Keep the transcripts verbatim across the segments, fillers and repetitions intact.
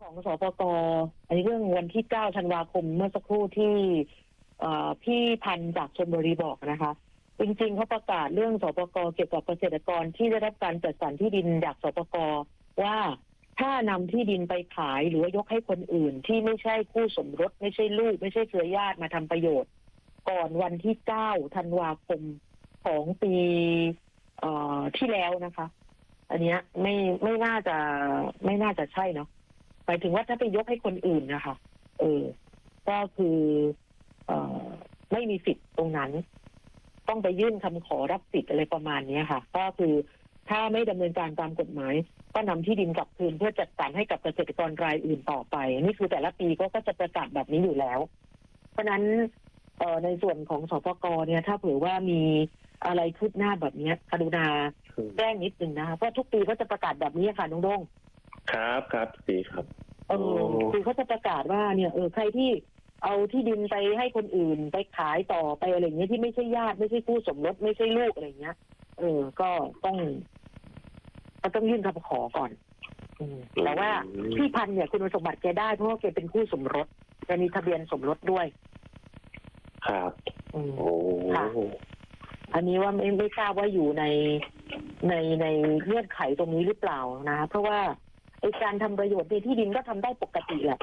ของสปก.อันนี้เรื่องวันที่เก้าธันวาคมเมื่อสักครู่ที่พี่พันธุ์จากชลบุรีบอกนะคะจริงๆเขาประกาศเรื่องสปก.เกี่ยวกับเกษตรกรที่ได้รับการจัดสรรที่ดินจากสปก.ว่าถ้านำที่ดินไปขายหรือว่ายกให้คนอื่นที่ไม่ใช่คู่สมรสไม่ใช่ลูกไม่ใช่เครือญาติมาทำประโยชน์ก่อนวันที่เก้าธันวาคมของปีที่แล้วนะคะอันนี้ไม่ไม่น่าจะไม่น่าจะใช่เนาะหมายถึงว่าถ้าไปยกให้คนอื่นนะคะเออก็คือเอ่อไม่มีสิทธิ์ตรงนั้นต้องไปยื่นคำขอรับสิทธิ์อะไรประมาณนี้ค่ะก็คือถ้าไม่ดำเนินการตามกฎหมายก็นำที่ดินกลับคืนเพื่อจัดสรรให้กับเกษตรกรรายอื่นต่อไปนี่คือแต่ละปีก็ก็จะประกาศแบบนี้อยู่แล้วเพราะนั้นเอ่อในส่วนของสปก.เนี่ยถ้าเผื่อว่ามีอะไรคืบหน้าแบบนี้กรุณาแจ้งนิดนึงนะคะเพราะทุกปีก็จะประกาศแบบนี้ค่ะน้องดงครับครับดีครับเออคือเขาจะประกาศว่าเนี่ยเออใครที่เอาที่ดินไปให้คนอื่นไปขายต่อไปอะไรเงี้ยที่ไม่ใช่ญาติไม่ใช่คู่สมรสไม่ใช่ลูกอะไรเงี้ยเออก็ต้องก็ต้องยื่นคำขอก่อนแต่ว่าพี่พันธุ์เนี่ยคุณสมบัติแกได้เพราะว่าแกเป็นคู่สมรสแกมีทะเบียนสมรสด้วยครับโอ้ค่ะอันนี้ว่าไม่ไม่ทราบว่าอยู่ในในในเงื่อนไขตรงนี้หรือเปล่านะเพราะว่าไอ้การทำประโยชน์ในที่ดินก็ทำได้ปกติแหละ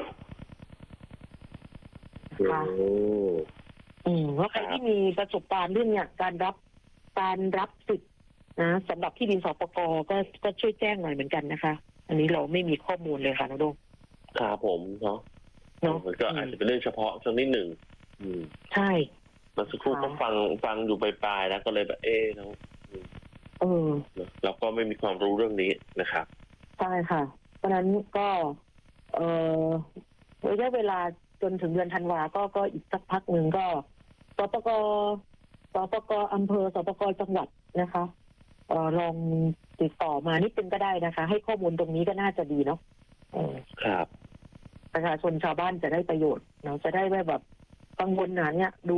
ค่ะอืมเพราะใครที่มีประสบการณ์เรื่องเนี่ยการรับการรับสิทธิ์นะสำหรับที่ดินสปก.ก็ก็ช่วยแจ้งหน่อยเหมือนกันนะคะอันนี้เราไม่มีข้อมูลเลยค่ะน้องดงครับผมเนาะเนาะก็อาจจะเป็นเรื่องเฉพาะสักนิดหนึ่งอืมใช่มันสักครู่ก็ฟังฟังอยู่ปลายๆแล้วก็เลยแบบเอ๊ะเนาะเออเราก็ไม่มีความรู้เรื่องนี้นะครับใช่ค่ะเพราะนั้นก็เอ่อระยะเวลาจนถึงเดือนธันวาก็ก็อีกสักพักหนึ่งก็สปก.สปก.อำเภอสปก.จังหวัดนะคะเอ่อลองติดต่อมานิดนึงก็ได้นะคะให้ข้อมูลตรงนี้ก็น่าจะดีเนาะครับประชาชนชาวบ้านจะได้ประโยชน์เนาะจะได้แบบกังวลหนาเนี่ยดู